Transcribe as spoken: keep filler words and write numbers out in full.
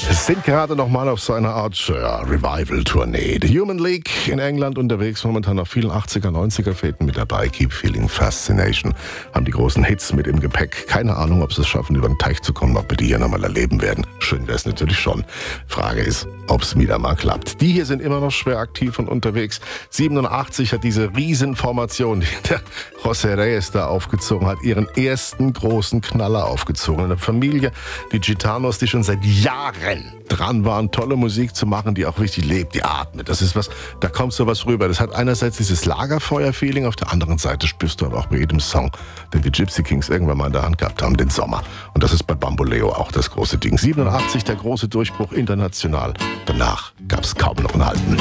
Sind gerade noch mal auf so einer Art ja, Revival-Tournee. The Human League in England unterwegs, momentan auf vielen achtziger, neunziger Fäden mit dabei. Keep Feeling Fascination, haben die großen Hits mit im Gepäck. Keine Ahnung, ob sie es schaffen, über den Teich zu kommen, ob wir die hier nochmal erleben werden. Schön wäre es natürlich schon. Frage ist, ob es wieder mal klappt. Die hier sind immer noch schwer aktiv und unterwegs. siebenundachtzig hat diese Riesenformation, die der José Reyes da aufgezogen hat, ihren ersten großen Knaller aufgezogen. Eine Familie, die Gitanos, die schon seit Jahren dran waren, tolle Musik zu machen, die auch richtig lebt, die atmet. Das ist was, da kommt sowas rüber. Das hat einerseits dieses Lagerfeuer-Feeling, auf der anderen Seite spürst du aber auch bei jedem Song, den die Gypsy Kings irgendwann mal in der Hand gehabt haben, den Sommer. Und das ist bei Bamboleo auch das große Ding. siebenundachtzig, der große Durchbruch international. Danach gab es kaum noch einen Halten.